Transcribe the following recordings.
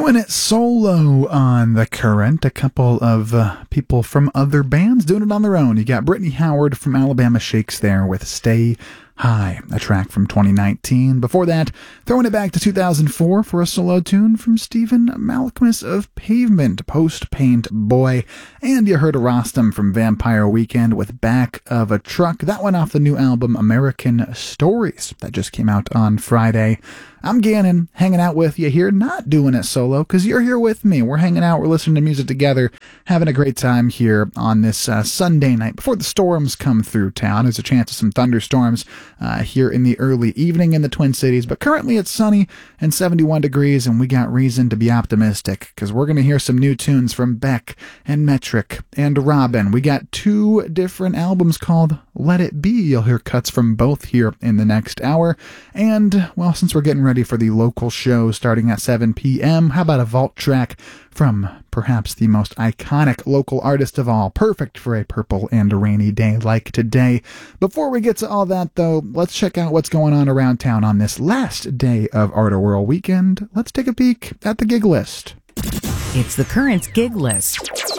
Doing it solo on The Current. A couple of people from other bands doing it on their own. You got Brittany Howard from Alabama Shakes there with Stay High, a track from 2019. Before that, throwing it back to 2004 for a solo tune from Stephen Malkmus of Pavement, Post Paint Boy. And you heard Rostam from Vampire Weekend with Back of a Truck. That went off the new album American Stories that just came out on Friday. I'm Gannon, hanging out with you here, not doing it solo, because you're here with me. We're hanging out, we're listening to music together, having a great time here on this Sunday night before the storms come through town. There's a chance of some thunderstorms here in the early evening in the Twin Cities, but currently it's sunny and 71 degrees, and we got reason to be optimistic, because we're going to hear some new tunes from Beck and Metric and Robin. We got two different albums called Let It Be. You'll hear cuts from both here in the next hour, and, well, since we're getting ready for the local show starting at 7 p.m. How about a vault track from perhaps the most iconic local artist of all, perfect for a purple and a rainy day like today. Before we get to all that, though, let's check out what's going on around town on this last day of Art World Weekend. Let's take a peek at the gig list. It's the Current gig list.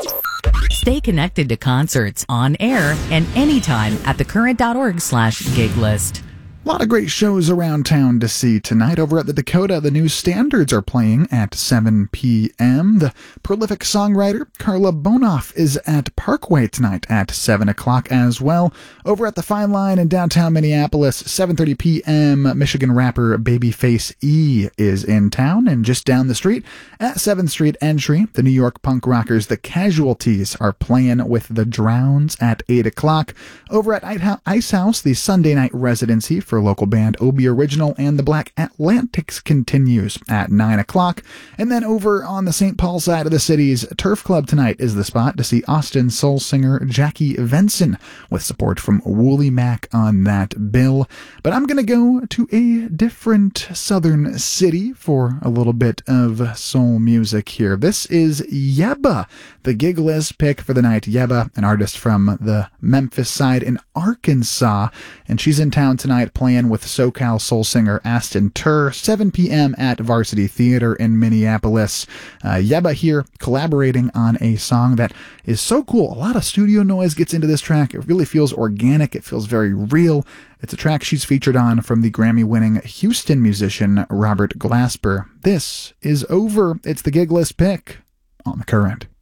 Stay connected to concerts on air and anytime at thecurrent.org/gig list. A lot of great shows around town to see tonight. Over at the Dakota, the New Standards are playing at 7 p.m. The prolific songwriter Carla Bonoff is at Parkway tonight at 7 o'clock as well. Over at the Fine Line in downtown Minneapolis, 7:30 p.m., Michigan rapper Babyface E is in town. And just down the street at 7th Street Entry, the New York punk rockers The Casualties are playing with The Drowns at 8 o'clock. Over at Ice House, the Sunday night residency for local band Obi Original and the Black Atlantics continues at 9 o'clock. And then over on the St. Paul side of the city's Turf Club tonight is the spot to see Austin soul singer Jackie Venson with support from Wooly Mac on that bill. But I'm going to go to a different southern city for a little bit of soul music here. This is Yebba, the gig list pick for the night. Yebba, an artist from the Memphis side in Arkansas, and she's in town tonight playing with SoCal soul singer Aston Tur, 7 p.m. at Varsity Theater in Minneapolis. Yebba here collaborating on a song that is so cool. A lot of studio noise gets into this track. It really feels organic. It feels very real. It's a track she's featured on from the Grammy-winning Houston musician Robert Glasper. This is Over. It's the gig list pick on The Current.